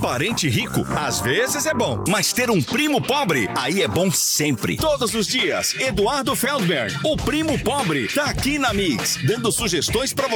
Parente rico, às vezes é bom, mas ter um primo pobre, aí é bom sempre. Todos os dias, Eduardo Feldberg, o primo pobre, tá aqui na Mix, dando sugestões pra